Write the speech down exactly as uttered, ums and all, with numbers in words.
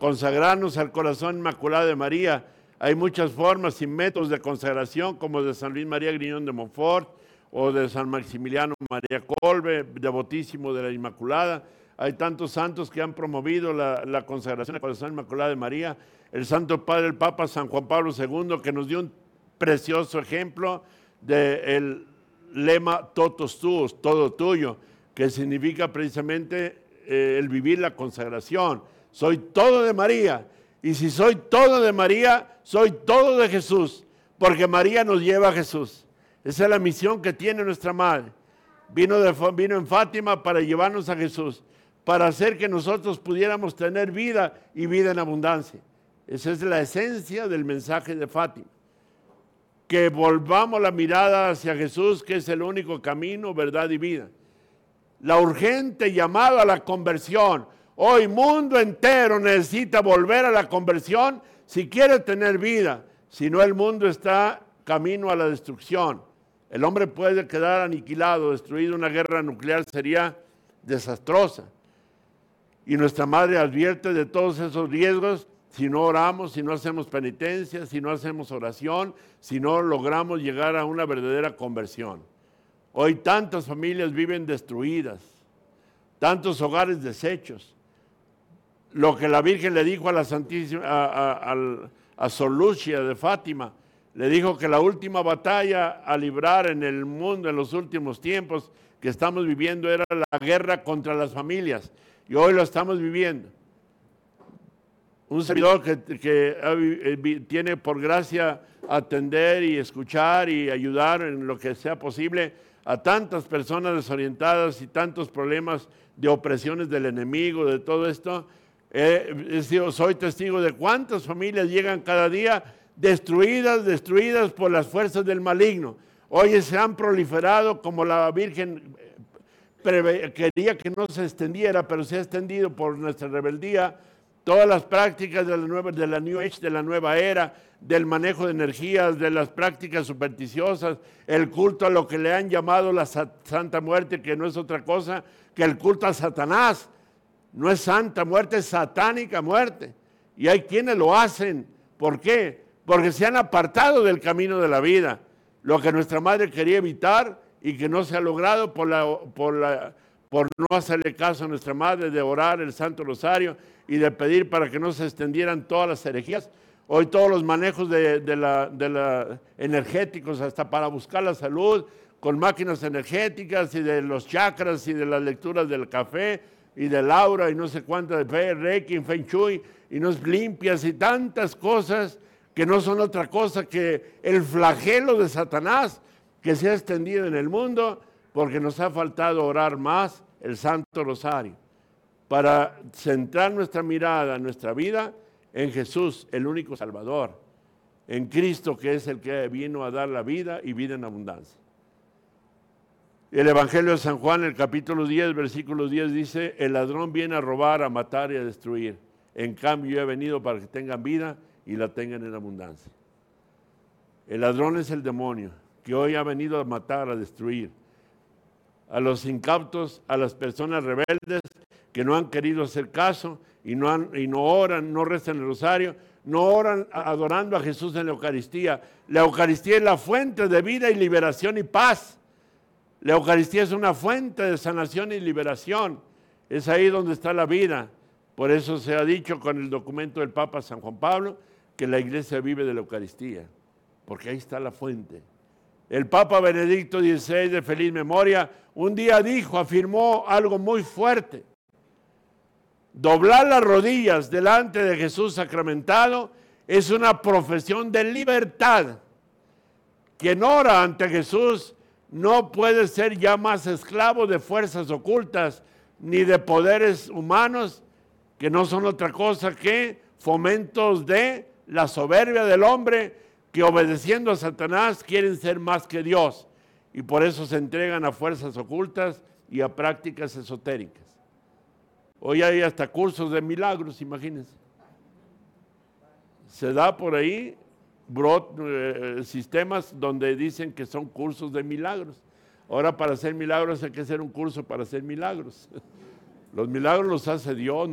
consagrarnos al corazón inmaculado de María. Hay muchas formas y métodos de consagración, como de San Luis María Griñón de Montfort, o de San Maximiliano María Kolbe, devotísimo de la Inmaculada. Hay tantos santos que han promovido la, la consagración al corazón inmaculado de María. El Santo Padre, el Papa San Juan Pablo segundo, que nos dio un precioso ejemplo del lema totus tuus, todo tuyo, que significa precisamente eh, el vivir la consagración. Soy todo de María, y si soy todo de María, soy todo de Jesús, porque María nos lleva a Jesús. Esa es la misión que tiene nuestra Madre. Vino, de, vino en Fátima para llevarnos a Jesús, para hacer que nosotros pudiéramos tener vida y vida en abundancia. Esa es la esencia del mensaje de Fátima. Que volvamos la mirada hacia Jesús, que es el único camino, verdad y vida. La urgente llamada a la conversión. Hoy mundo entero necesita volver a la conversión si quiere tener vida. Si no, el mundo está camino a la destrucción. El hombre puede quedar aniquilado, destruido. Una guerra nuclear sería desastrosa. Y nuestra Madre advierte de todos esos riesgos si no oramos, si no hacemos penitencia, si no hacemos oración, si no logramos llegar a una verdadera conversión. Hoy tantas familias viven destruidas, tantos hogares deshechos. Lo que la Virgen le dijo a la Santísima, a, a, a, a Sor Lucia de Fátima, le dijo que la última batalla a librar en el mundo en los últimos tiempos que estamos viviendo era la guerra contra las familias. Y hoy lo estamos viviendo. Un servidor que, que tiene por gracia atender y escuchar y ayudar en lo que sea posible a tantas personas desorientadas y tantos problemas de opresiones del enemigo, de todo esto. Eh, soy testigo de cuántas familias llegan cada día destruidas, destruidas por las fuerzas del maligno. Hoy se han proliferado, como la Virgen quería que no se extendiera, pero se ha extendido por nuestra rebeldía, todas las prácticas de la, nueva, de la New Age, de la nueva era, del manejo de energías, de las prácticas supersticiosas, el culto a lo que le han llamado la Santa Muerte, que no es otra cosa que el culto a Satanás. No es santa muerte, es satánica muerte. Y hay quienes lo hacen. ¿Por qué? Porque se han apartado del camino de la vida. Lo que nuestra Madre quería evitar y que no se ha logrado por, la, por, la, por no hacerle caso a nuestra Madre, de orar el Santo Rosario y de pedir para que no se extendieran todas las herejías. Hoy todos los manejos de, de la, de la energéticos, hasta para buscar la salud, con máquinas energéticas y de los chakras y de las lecturas del café y del aura y no sé cuántas, de fe, reiki, feng shui, y nos limpias y tantas cosas que no son otra cosa que el flagelo de Satanás que se ha extendido en el mundo, porque nos ha faltado orar más el Santo Rosario, para centrar nuestra mirada, nuestra vida en Jesús, el único Salvador, en Cristo, que es el que vino a dar la vida y vida en abundancia. El Evangelio de San Juan, el capítulo diez, versículo diez, dice: el ladrón viene a robar, a matar y a destruir. En cambio, yo he venido para que tengan vida y la tengan en abundancia. El ladrón es el demonio, que hoy ha venido a matar, a destruir. A los incautos, a las personas rebeldes que no han querido hacer caso y no, han, y no oran, no rezan el rosario, no oran adorando a Jesús en la Eucaristía. La Eucaristía es la fuente de vida y liberación y paz. La Eucaristía es una fuente de sanación y liberación. Es ahí donde está la vida. Por eso se ha dicho con el documento del Papa San Juan Pablo que la Iglesia vive de la Eucaristía, porque ahí está la fuente. El Papa Benedicto dieciséis, de feliz memoria, un día dijo, afirmó algo muy fuerte: doblar las rodillas delante de Jesús sacramentado es una profesión de libertad. Quien ora ante Jesús no puede ser ya más esclavo de fuerzas ocultas ni de poderes humanos que no son otra cosa que fomentos de la soberbia del hombre, que obedeciendo a Satanás quieren ser más que Dios y por eso se entregan a fuerzas ocultas y a prácticas esotéricas. Hoy hay hasta cursos de milagros, imagínense. Se da por ahí brot, eh, sistemas donde dicen que son cursos de milagros. Ahora, para hacer milagros hay que hacer un curso para hacer milagros. Los milagros los hace Dios.